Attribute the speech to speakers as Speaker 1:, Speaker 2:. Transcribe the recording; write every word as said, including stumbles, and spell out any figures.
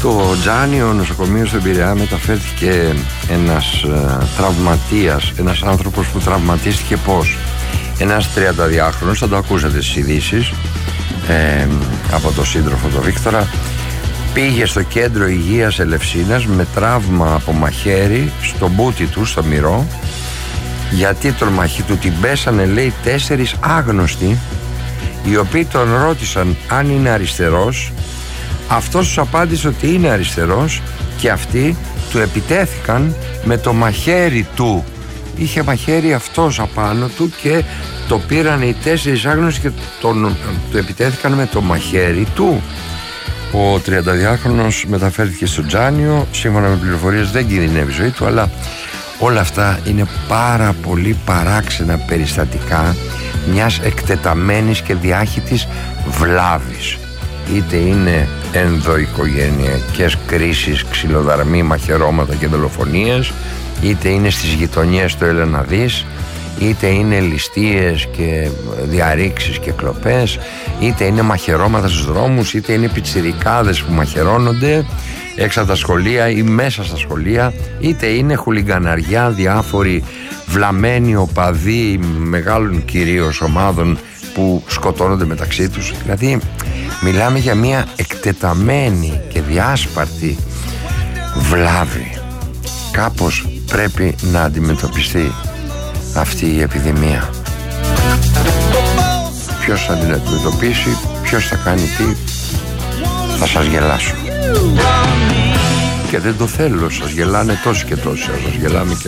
Speaker 1: Στο Τζάνιο νοσοκομείο στον Πειραιά μεταφέρθηκε ένας ε, τραυματίας, ένας άνθρωπος που τραυματίστηκε πώς? Ένας τριανταδυάχρονος, θα το ακούσατε στις ειδήσεις, ε, από τον σύντροφο τον Βίκτορα, πήγε στο κέντρο υγείας Ελευσίνας με τραύμα από μαχαίρι στο μπούτι του, στο μυρό, γιατί τον μαχή του την πέσανε, λέει, τέσσερις άγνωστοι, οι οποίοι τον ρώτησαν αν είναι αριστερός. Αυτός τους απάντησε ότι είναι αριστερός και αυτοί του επιτέθηκαν με το μαχαίρι του. Είχε μαχαίρι αυτός απάνω του και το πήραν οι τέσσερις άγνωστοι και τον, του επιτέθηκαν με το μαχαίρι του. Ο τριανταδυάχρονος μεταφέρθηκε στο Τζάνιο. Σύμφωνα με πληροφορίες δεν κινδυνεύει η ζωή του, αλλά όλα αυτά είναι πάρα πολύ παράξενα περιστατικά μιας εκτεταμένης και διάχυτης βλάβης. Είτε είναι ενδοοικογενειακές κρίσεις, ξυλοδαρμοί, μαχαιρώματα και δολοφονίες, είτε είναι στις γειτονιές του Ελεναδής, είτε είναι ληστείες και διαρρήξεις και κλοπές, είτε είναι μαχαιρώματα στους δρόμους, είτε είναι πιτσιρικάδες που μαχαιρώνονται έξω από τα σχολεία ή μέσα στα σχολεία, είτε είναι χουλιγκαναριά, διάφοροι βλαμμένοι οπαδοί μεγάλων κυρίως ομάδων που σκοτώνονται μεταξύ τους. Δηλαδή μιλάμε για μια εκτεταμένη και διάσπαρτη βλάβη. Κάπως πρέπει να αντιμετωπιστεί αυτή η επιδημία. Ποιος θα την αντιμετωπίσει, ποιος θα κάνει τι, θα σας γελάσω. Και δεν το θέλω, σας γελάνε τόσοι και τόσοι, σας γελάμε και